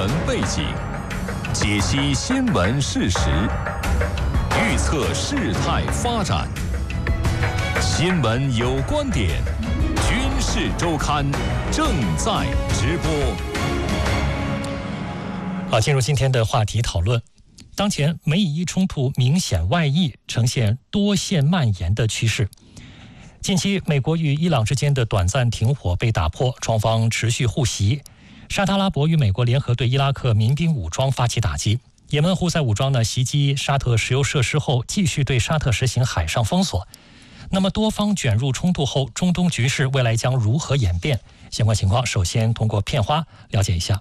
闻背景，解析新闻事实，预测事态发展。新闻有观点，军事周刊正在直播。 好，进入今天的话题讨论。当前美以伊冲突明显外溢，呈现多线蔓延的趋势。近期，美国与伊朗之间的短暂停火被打破，双方持续互袭。沙特阿拉伯与美国联合对伊拉克民兵武装发起打击。也门胡塞武装袭击沙特石油设施后，继续对沙特实行海上封锁。那么多方卷入冲突后，中东局势未来将如何演变？相关情况首先通过片花了解一下。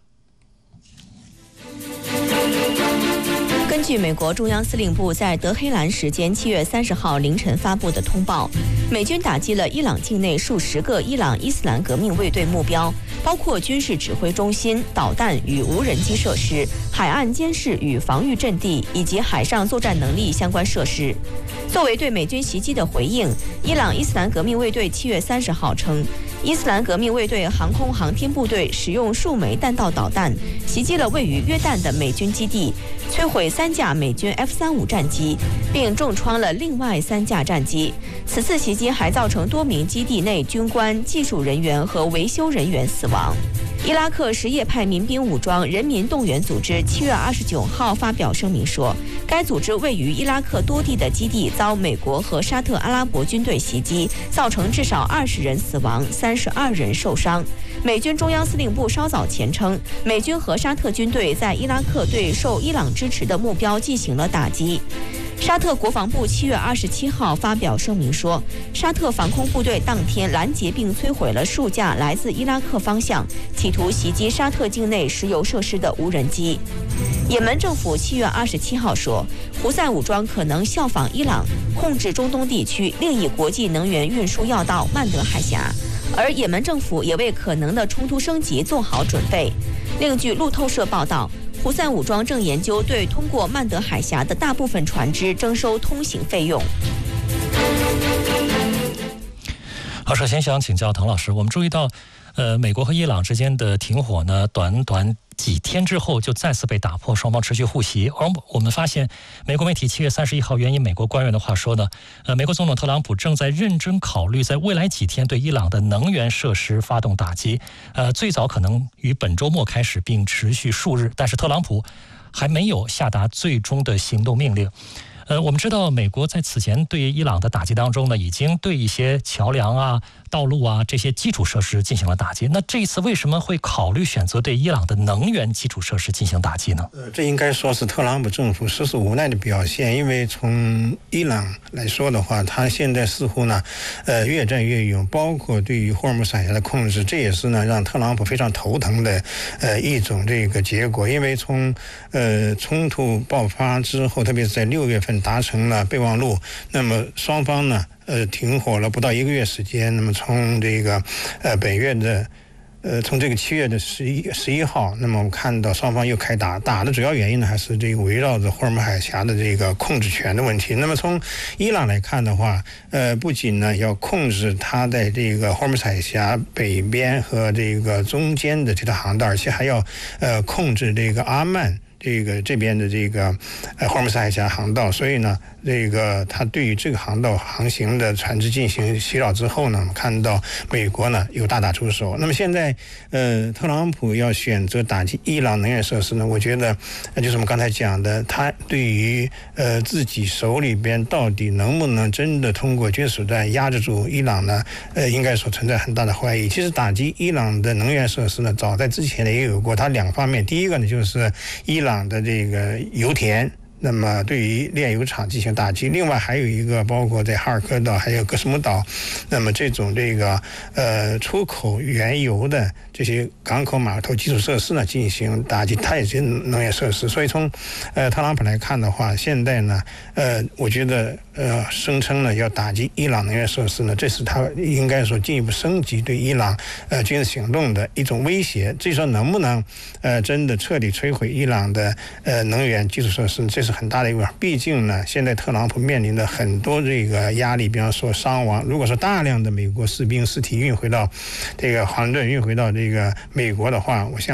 根据美国中央司令部在德黑兰时间7月30号凌晨发布的通报，美军打击了伊朗境内数十个伊朗伊斯兰革命卫队目标，包括军事指挥中心、导弹与无人机设施、海岸监视与防御阵地以及海上作战能力相关设施。作为对美军袭击的回应，伊朗伊斯兰革命卫队7月30号称，伊斯兰革命卫队航空航天部队使用数枚弹道导弹袭击了位于约旦的美军基地，摧毁3架美军 F-35战机，并重创了另外3架战机。此次袭击还造成多名基地内军官、技术人员和维修人员死亡。伊拉克什叶派民兵武装人民动员组织7月29号发表声明说，该组织位于伊拉克多地的基地遭美国和沙特阿拉伯军队袭击，造成至少20人死亡，32人受伤。美军中央司令部稍早前称，美军和沙特军队在伊拉克对受伊朗支持的目标进行了打击。沙特国防部7月27号发表声明说，沙特防空部队当天拦截并摧毁了数架来自伊拉克方向企图袭击沙特境内石油设施的无人机。也门政府7月27号说，胡塞武装可能效仿伊朗控制中东地区另一国际能源运输要道曼德海峡，而也门政府也为可能的冲突升级做好准备。另据路透社报道，胡塞武装正研究对通过曼德海峡的大部分船只征收通行费用。 好，首先想请教唐老师，我们注意到，美国和伊朗之间的停火呢，短几天之后就再次被打破，双方持续互袭。而我们发现，美国媒体7月31号援引美国官员的话说呢，美国总统特朗普正在认真考虑在未来几天对伊朗的能源设施发动打击，最早可能于本周末开始，并持续数日。但是特朗普还没有下达最终的行动命令。我们知道，美国在此前对伊朗的打击当中呢，已经对一些桥梁啊、道路啊这些基础设施进行了打击。那这一次为什么会考虑选择对伊朗的能源基础设施进行打击呢？ 这应该说是特朗普政府实属无奈的表现。因为从伊朗来说的话，他现在似乎呢，越战越勇，包括对于霍尔木兹海峡的控制，这也是呢让特朗普非常头疼的一种这个结果。因为从冲突爆发之后，特别是在6月份达成了备忘录，那么双方呢停火了不到1个月时间。那么从这个本月的从这个7月的11号，那么我们看到双方又开打的主要原因呢，还是这个围绕着霍尔木兹海峡的这个控制权的问题。那么从伊朗来看的话，不仅呢要控制它在这个霍尔木兹海峡北边和这个中间的这条航道，而且还要控制这个阿曼这边的这个霍尔木兹海峡航道。所以呢，这个他对于这个航道航行的船只进行袭扰之后呢，我们看到美国呢又大打出手。那么现在特朗普要选择打击伊朗能源设施呢，我觉得就是我们刚才讲的，他对于自己手里边到底能不能真的通过军事手段压制住伊朗呢，应该说存在很大的怀疑。其实打击伊朗的能源设施呢，早在之前呢也有过，它2方面。第一个呢就是伊朗的这个油田，那么对于炼油厂进行打击。另外还有一个包括在哈尔科岛还有格什木岛，那么这种这个出口原油的这些港口码头基础设施呢进行打击，它也是能源设施。所以从特朗普来看的话，现在呢我觉得声称呢要打击伊朗能源设施呢，这是他应该说进一步升级对伊朗军事行动的一种威胁。至于说能不能真的彻底摧毁伊朗的能源基础设施，这是很大的一个。毕竟呢，现在特朗普面临的很多这个压力，比方说伤亡。如果说大量的美国士兵尸体运回到这个华盛顿，运回到这个美国的话，我相信